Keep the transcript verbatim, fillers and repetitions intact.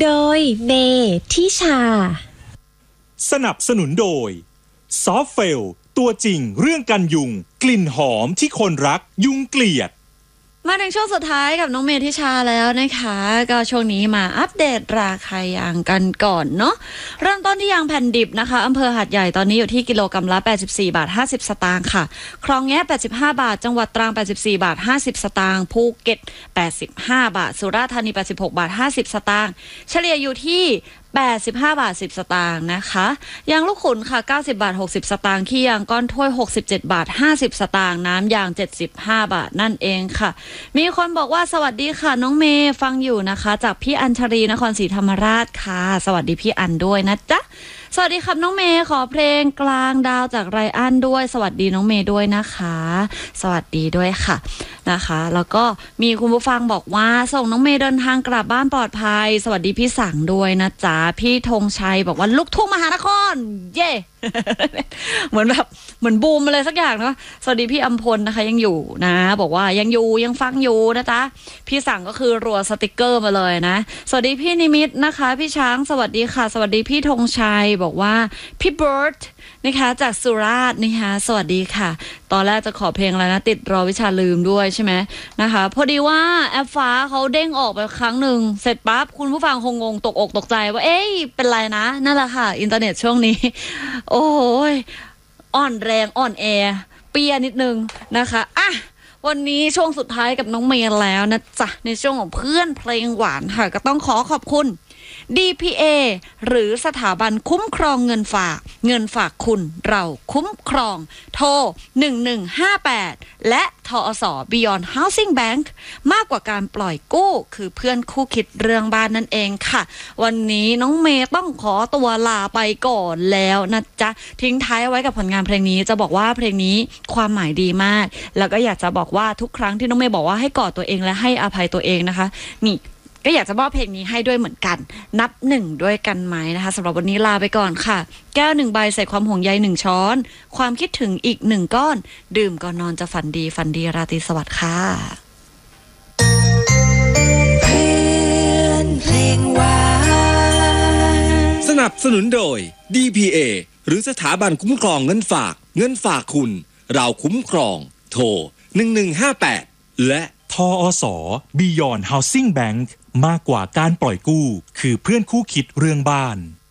โดยเมทิชาสนับสนุนโดยซอฟเฟลตัวจริงเรื่องกันยุงกลิ่นหอมที่คนรักยุงเกลียดมาถึงช่วงสุดท้ายกับน้องเมทิชาแล้วนะคะก็ช่วงนี้มาอัปเดตราคายางกันก่อนเนาะเริ่มต้นที่ยางแผ่นดิบนะคะอำเภอหาดใหญ่ตอนนี้อยู่ที่กิโลกรัมละแปดสิบสี่บาทห้าสิบสตางค์ค่ะคลองแงะแปดสิบห้าบาทจังหวัดตรังแปดสิบสี่บาทห้าสิบสตางค์ภูเก็ตแปดสิบห้าบาทสุราษฎร์ธานีแปดสิบหกบาทห้าสิบสตางค์เฉลี่ยอยู่ที่แปดสิบห้าบาทสิบสตางค์นะคะยางลูกขุนค่ะเก้าสิบบาทหกสิบสตางค์ขี้ยางก้อนถ้วยหกสิบเจ็ดบาทห้าสิบสตางค์น้ำยางเจ็ดสิบห้าบาทนั่นเองค่ะมีคนบอกว่าสวัสดีค่ะน้องเมย์ฟังอยู่นะคะจากพี่อัญชรีนครศรีธรรมราชค่ะสวัสดีพี่อัญด้วยนะจ๊ะสวัสดีครับน้องเมย์ขอเพลงกลางดาวจากไรอันด้วยสวัสดีน้องเมย์ด้วยนะคะสวัสดีด้วยค่ะนะคะแล้วก็มีคุณผู้ฟังบอกว่าส่งน้องเมย์เดินทางกลับบ้านปลอดภัยสวัสดีพี่สังด้วยนะจ๊ะพี่ธงชัยบอกว่าลูกทุ่งมหานครเย่ เหมือนแบบเหมือนบูมอะไรสักอย่างเนาะสวัสดีพี่อัมพลนะคะยังอยู่นะบอกว่ายังอยู่ยังฟังอยู่นะจ๊ะพี่สั่งก็คือรัวสติกเกอร์มาเลยนะสวัสดีพี่นิมิตนะคะพี่ช้างสวัสดีค่ะสวัสดีพี่ธงชัยบอกว่าพี่เบิร์ตนะคะจากสุราษฎร์นะคะสวัสดีค่ะตอนแรกจะขอเพลงอะไรนะติดรอวิชาลืมด้วยใช่ไหมนะคะพอดีว่าแอปฟ้าเขาเด้งออกไปครั้งหนึ่งเสร็จปั๊บคุณผู้ฟังคงงงตกอกตกใจว่าเอ๊ะเป็นไรนะนั่นแหละค่ะอินเทอร์เน็ตช่วงนี้โอ้ยอ่อนแรงอ่อนแอเปียนิดนึงนะคะอ่ะวันนี้ช่วงสุดท้ายกับน้องเมย์แล้วนะจ๊ะในช่วงของเพื่อนเพลงหวานค่ะก็ต้องขอขอบคุณ ดี พี เอ หรือสถาบันคุ้มครองเงินฝากเงินฝากคุณเราคุ้มครองโทรหนึ่งหนึ่งห้าแปดและทอส Beyond Housing Bank มากกว่าการปล่อยกู้คือเพื่อนคู่คิดเรื่องบ้านนั่นเองค่ะวันนี้น้องเมย์ต้องขอตัวลาไปก่อนแล้วนะจ๊ะทิ้งท้ายเอาไว้กับผลงานเพลงนี้จะบอกว่าเพลงนี้ความหมายดีมากแล้วก็อยากจะบอกว่าทุกครั้งที่น้องเมย์บอกว่าให้กอดตัวเองและให้อภัยตัวเองนะคะนี่ก็อยากจะมอบเพลงนี้ให้ด้วยเหมือนกันนับหนึ่งด้วยกันไหมนะคะสำหรับวันนี้ลาไปก่อนค่ะแก้วหนึ่งใบใส่ความห่วงใยหนึ่งช้อนความคิดถึงอีกหนึ่งก้อนดื่มก่อนนอนจะฝันดีฝันดีราตรีสวัสดิ์ค่ะเพื่อนเพลงหวานสนับสนุนโดย ดี พี เอ หรือสถาบันคุ้มครองเงินฝากเงินฝากคุณเราคุ้มครองโทรหนึ่งหนึ่งห้าแปดและทอส Beyond Housing Bank มากกว่าการปล่อยกู้คือเพื่อนคู่คิดเรื่องบ้าน